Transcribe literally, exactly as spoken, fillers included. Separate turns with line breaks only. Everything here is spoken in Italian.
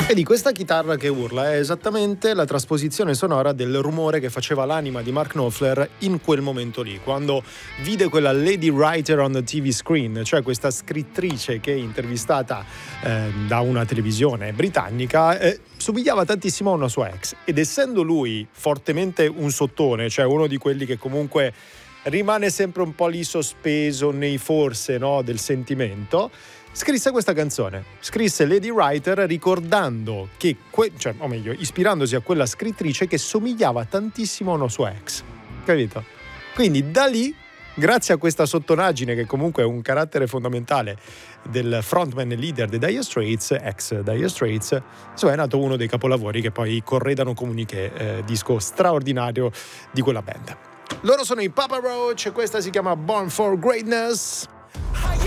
E di questa chitarra che urla è esattamente la trasposizione sonora del rumore che faceva l'anima di Mark Knopfler in quel momento lì, quando vide quella lady writer on the T V screen, cioè questa scrittrice che intervistata eh, da una televisione britannica eh, somigliava tantissimo a una sua ex, ed essendo lui fortemente un sottone, cioè uno di quelli che comunque rimane sempre un po' lì sospeso nei forse, no, del sentimento, scrisse questa canzone, scrisse Lady Writer ricordando che, que- cioè, o meglio, ispirandosi a quella scrittrice che somigliava tantissimo a una sua ex, capito? Quindi da lì, grazie a questa sottonaggine che comunque è un carattere fondamentale del frontman e leader dei Dire Straits, ex Dire Straits, insomma è nato uno dei capolavori che poi corredano Comuniché, eh, disco straordinario di quella band. Loro sono i Papa Roach, questa si chiama Born for Greatness.